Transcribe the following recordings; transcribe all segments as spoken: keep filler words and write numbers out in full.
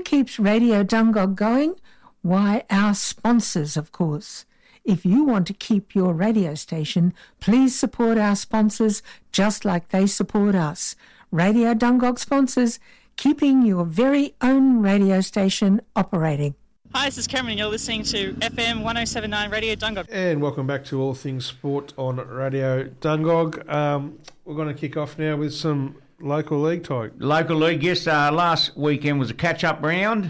keeps Radio Dungog going? Why, our sponsors, of course. If you want to keep your radio station, please support our sponsors just like they support us. Radio Dungog sponsors, keeping your very own radio station operating. Hi, this is Cameron. You're listening to F M one oh seven point nine Radio Dungog. And welcome back to All Things Sport on Radio Dungog. Um, we're going to kick off now with some local league talk. Local league, yes. Uh, last weekend was a catch-up round.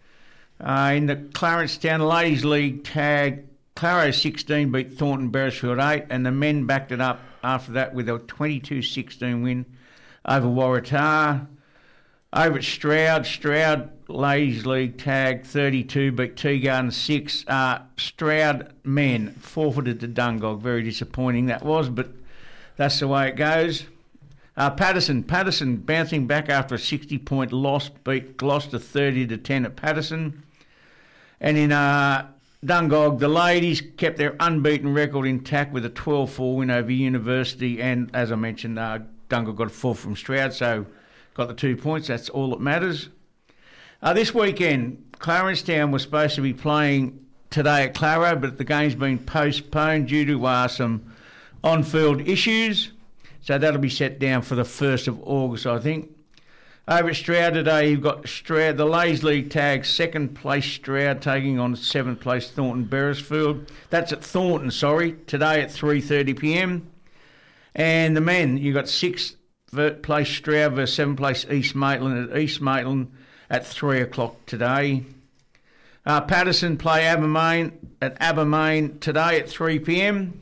Uh, in the Clarence Town Ladies League tag, Claro sixteen beat Thornton Beresfield eight, and the men backed it up after that with a twenty-two sixteen win over Waratah. Over at Stroud, Stroud Ladies League tag thirty-two beat Teagarden six. Uh, Stroud men forfeited to Dungog. Very disappointing that was, but that's the way it goes. Uh, Patterson, Patterson bouncing back after a sixty-point loss, beat Gloucester thirty to ten at Patterson. And in uh, Dungog, the ladies kept their unbeaten record intact with a twelve four win over University. And as I mentioned, uh, Dungog got a four from Stroud, so got the two points. That's all that matters. Uh, this weekend, Clarence Town was supposed to be playing today at Claro, but the game's been postponed due to uh, some on-field issues. So that'll be set down for the first of August, I think. Over at Stroud today, you've got Stroud, the Ladies League tag, second place Stroud taking on seventh place Thornton Beresfield. That's at Thornton, sorry, today at three thirty p m. And the men, you've got sixth place Stroud versus seventh place East Maitland at East Maitland at three o'clock today. Uh, Patterson play Abermain at Abermain today at three p m.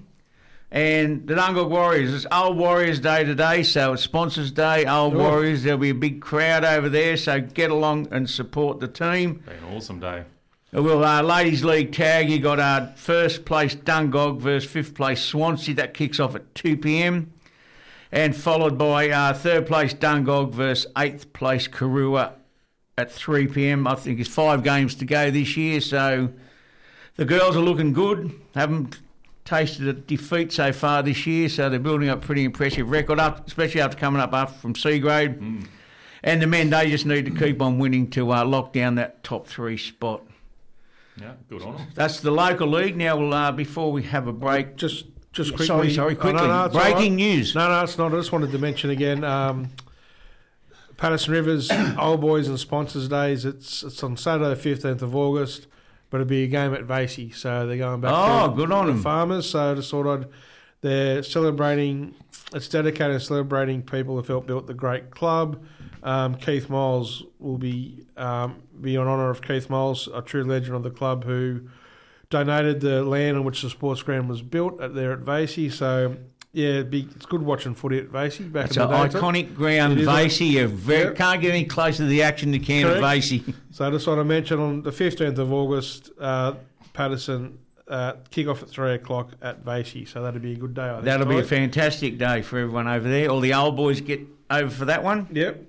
And the Dungog Warriors, it's Old Warriors Day today, so it's Sponsors Day, Old Ooh. Warriors. There'll be a big crowd over there, so get along and support the team. Be an awesome day. Well, uh, Ladies League tag, you got uh, first place Dungog versus fifth place Swansea. That kicks off at two p m. And followed by uh, third place Dungog versus eighth place Karua at three p m. I think it's five games to go this year, so the girls are looking good. Haven't tasted a defeat so far this year, so they're building up a pretty impressive record, up, especially after coming up after from C grade. Mm. And the men, they just need to keep on winning to uh, lock down that top three spot. Yeah, good on them. That's the local league. Now, we'll, uh, before we have a break, just just quickly. Sorry, sorry, quickly. Oh, no, no, Breaking right. news. No, no, it's not. I just wanted to mention again. Um, Patterson Rivers Old Boys and Sponsors Days. It's it's on Saturday, the fifteenth of August. But it'll be a game at Vasey, so they're going back oh, to good on the them. farmers. So I just thought I'd, they're celebrating, it's dedicated to celebrating people who've helped build the great club. Um, Keith Miles will be um, be on honour of Keith Miles, a true legend of the club who donated the land on which the sports ground was built at, there at Vasey. So yeah, it'd be, it's good watching footy at Vasey back it's in the day. It's an iconic ground, Vasey. You yep. can't get any closer to the action than you can at Vasey. So I just want to mention on the fifteenth of August, uh, Patterson uh, kick off at three o'clock at Vasey. So that'll be a good day, I think. That'll be a fantastic day for everyone over there. All the old boys get over for that one. Yep.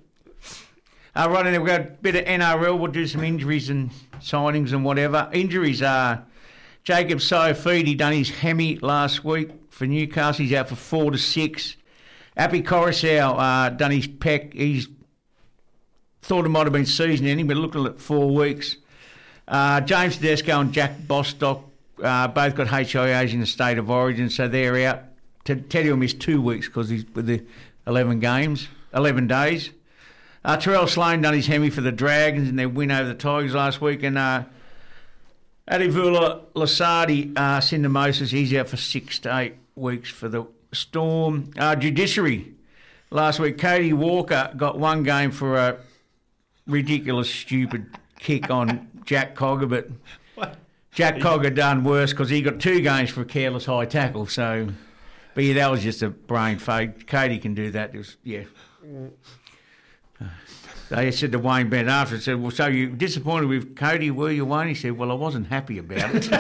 Uh, right, and we've got a bit of N R L. We'll do some injuries and signings and whatever. Injuries are Jacob Sofidi done his hemi last week for Newcastle. He's out for four to six. Appy Coruscant uh, done his pec. He's thought it might have been season ending, but looking at four weeks. Uh, James Tedesco and Jack Bostock uh, both got H I As in the state of origin, so they're out. Teddy will miss two weeks because he's with the eleven games, eleven days. Uh, Terrell Sloan done his hemi for the Dragons in their win over the Tigers last week, and uh, Adivula Lasardi, uh, Syndemoses, he's out for six to eight weeks for the Storm. Uh, Judiciary last week, Cody Walker got one game for a ridiculous, stupid kick on Jack Cogger, but what? Jack Cogger done worse because he got two games for a careless high tackle. So, but yeah, that was just a brain fade. Cody can do that. It was, yeah. They said to Wayne Bennett after, said, well, so you disappointed with Cody, were you, Wayne? He said, well, I wasn't happy about it.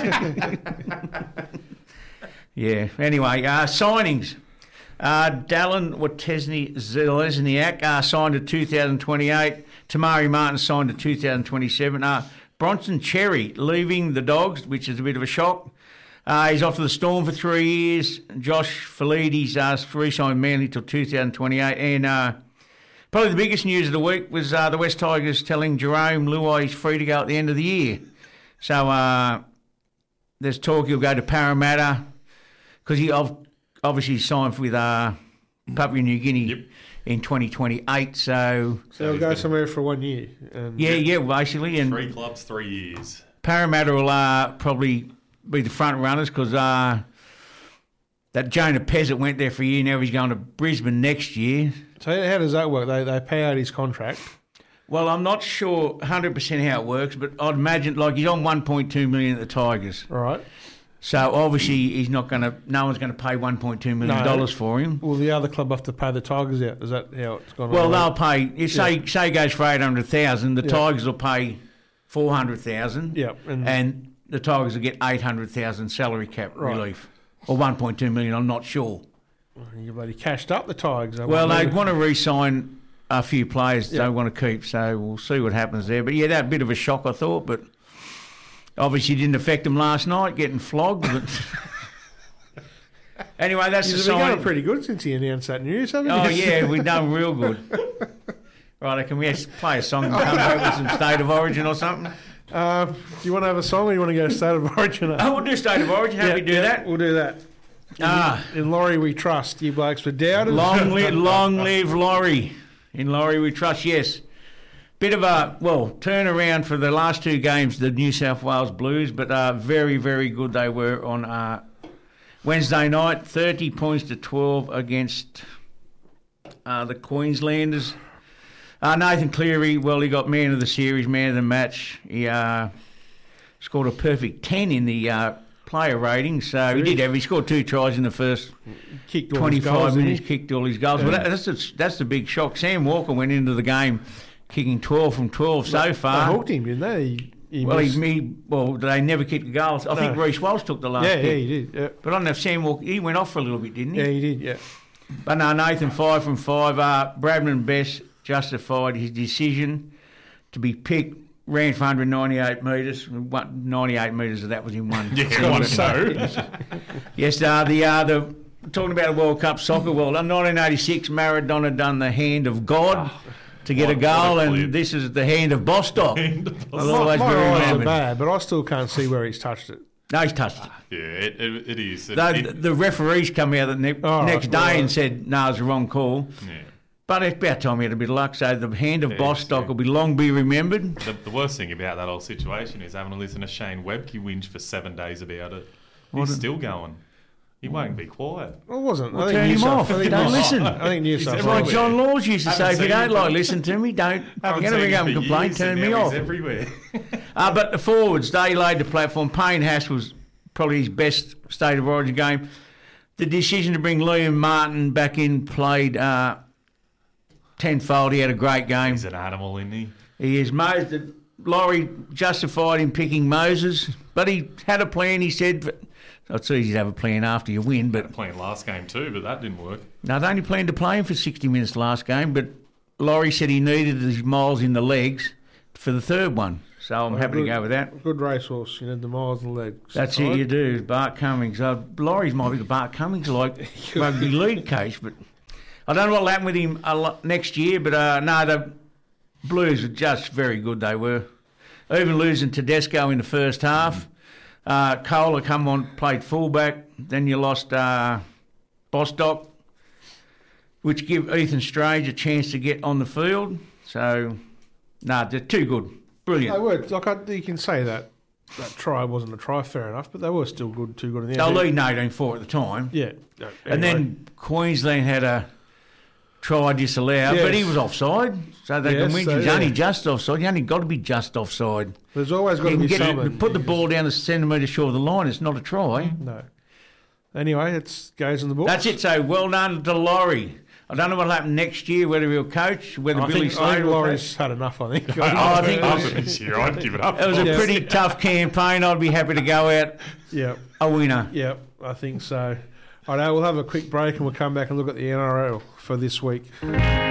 Yeah, anyway, uh, signings. Uh, Dallin Watesny Zelezniak uh, signed to two thousand twenty-eight. Tamari Martin signed to two thousand twenty-seven. Uh, Bronson Cherry leaving the Dogs, which is a bit of a shock. Uh, he's off to the Storm for three years. Josh Felides uh, re-signed Manly till two thousand twenty-eight. And uh, Probably the biggest news of the week was uh, the West Tigers telling Jerome Luai he's free to go at the end of the year. So uh, there's talk he'll go to Parramatta because he ov- obviously signed with uh, Papua New Guinea Yep. in twenty twenty-eight. So, So he'll go somewhere for one year. And yeah, yeah, basically. And Three clubs, three years. Parramatta will uh, probably be the front runners because uh, that Jonah Pezzett went there for a year. Now he's going to Brisbane next year. So how does that work? They they pay out his contract. Well, I'm not sure one hundred percent how it works, but I'd imagine like he's on one point two million at the Tigers. All right. So obviously he's not going to. No one's going to pay one point two million dollars No. for him. Will the other club have to pay the Tigers out? Is that how it's gone? Well, on? they'll pay. If say Yeah. say it goes for eight hundred thousand, the Yeah. Tigers will pay four hundred thousand. Yeah, and- and the Tigers will get eight hundred thousand salary cap Right. relief, or one point two million. I'm not sure. You bloody cashed up the Tigers. They Well, won't they leave it. want to re-sign a few players Yeah. they want to keep, so we'll see what happens there. But yeah, that bit of a shock, I thought, but obviously didn't affect them last night, getting flogged. But anyway, that's the He's been sign. going pretty good since he announced that news, haven't Oh you? yeah, we've done real good. Right, can we just play a song and come back with some State of Origin or something? Uh, do you want to have a song or do you want to go State of Origin? Oh, we'll do State of Origin. How Yeah, do we do yeah, that? We'll do that. Ah, In Laurie we trust, you blokes for doubters. long live, long live Laurie. In Laurie we trust, yes. Bit of a, well, turnaround for the last two games, the New South Wales Blues, but uh, very, very good they were on uh, Wednesday night. thirty points to twelve against uh, the Queenslanders. Uh, Nathan Cleary, well, he got man of the series, man of the match. He uh, scored a perfect ten in the uh, player rating, so he did have, he scored two tries in the first Kicked all his twenty-five goals, didn't minutes, he? kicked all his goals. Yeah. But that, that's the, that's the big shock. Sam Walker went into the game kicking twelve from twelve so They far. hooked him, didn't they? He, he Well, missed- he, he, well, they never kicked a goal. I think No. Reece Walsh took the last yeah, kick. yeah, he did. Yeah, But I don't know if Sam Walker, he went off for a little bit, didn't he? yeah, he did. Yeah, But no, Nathan, five from five. Uh, Bradman Best justified his decision to be picked. Ran for one hundred ninety-eight metres. One- ninety-eight metres of that was in one. Yeah, one so. Yes, uh, the uh, the talking about a World Cup soccer. Well, in nineteen eighty-six, Maradona done the hand of God to get what- a goal, what a and clip. this is the hand of Bostock. Hand of I'll Bostock. always my be eyes are remembered. bad, but I still can't see where he's touched it. No, he's touched it. Yeah, it, it, it is. It, The, it- the referees come out the ne- Oh, next right, day right. and said, no, it's a wrong call. yeah. But it's about time we had a bit of luck. So the hand of Yeah, Bostock yeah. will be long be remembered. The, the worst thing about that whole situation is having to listen to Shane Webke whinge for seven days about it. What He's a- still going. He won't be quiet. Well, it wasn't. Well, I think turn New him South- off. I think Don't New- listen. I think New He's South everywhere. Like Wales. John Laws used to Haven't say, if you seen don't him for like years. listen to me, don't. Haven't You're going to seen go him and for complain, years, turn and me now off. He's everywhere. Uh, but the forwards, they laid the platform. Payne Haas was probably his best State of Origin game. The decision to bring Liam Martin back in played uh, tenfold. He had a great game. He's an animal, isn't he? He is. Mo- the- Laurie justified him picking Moses, but he had a plan, he said. But it's easy to have a plan after you win, but Playing last game too, but that didn't work. no, they only planned to play him for sixty minutes last game, but Laurie said he needed his miles in the legs for the third one. So I'm happy to good- go with that. Good racehorse. You need the miles and legs. That's Right? it, you do. Bart Cummings. Uh, Laurie's might be the Bart Cummings like rugby league coach, but I don't know what will happen with him a lot next year. But uh, no, the Blues were just very good. They were even losing Tedesco in the first half. Uh, Kohler come on, played fullback. Then you lost uh, Bostock, which give Ethan Strange a chance to get on the field. So, no, they're too good. Brilliant. They were. Like, I, you can say that that try wasn't a try, fair enough, but they were still good, too good in the They end. were leading eighteen four at the time. Yeah. And then Queensland had a try disallowed, Yes. but he was offside, so they Yes, can win. so, He's yeah. only just offside. You only got to be just offside. There's always got You to can be get something. it, put the ball down a centimetre short of the line. It's not a try. No. Anyway, it goes in the book. That's it. So well done to Laurie. I don't know what'll happen next year, whether he'll coach, whether I Billy think, I Slater think will Laurie's had enough, I think. Oh, I think it was- After this year, I'd give it up. coach. It was a Yeah. pretty tough campaign. I'd be happy to go out Yeah. a winner. Yeah, I think so. All right, we'll have a quick break and we'll come back and look at the N R L for this week.